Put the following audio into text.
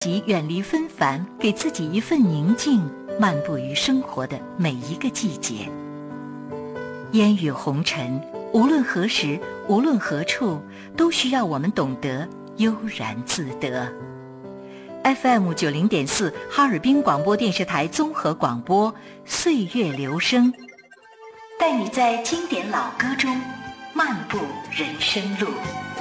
即远离纷繁，给自己一份宁静，漫步于生活的每一个季节。烟雨红尘，无论何时，无论何处，都需要我们懂得悠然自得。FM 90.4哈尔滨广播电视台综合广播，岁月流声，带你在经典老歌中漫步人生路。